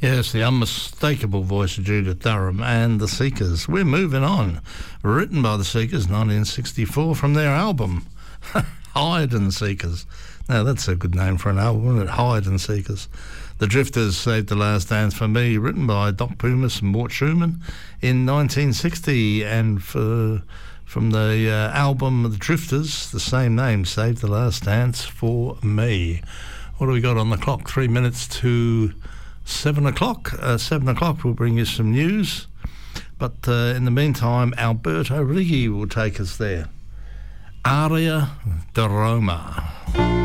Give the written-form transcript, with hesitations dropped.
Yes, the unmistakable voice of Judith Durham and the Seekers. We're moving on. Written by the Seekers, 1964, from their album, Hide and Seekers. Now, that's a good name for an album, isn't it? Hide and Seekers. The Drifters, Saved the Last Dance for Me, written by Doc Pumis and Mort Schumann in 1960, and from the album The Drifters, the same name, Saved the Last Dance for Me. What do we got on the clock? 3 minutes to 7 o'clock. 7 o'clock will bring you some news, but in the meantime, Alberto Righi will take us there. Aria di Roma.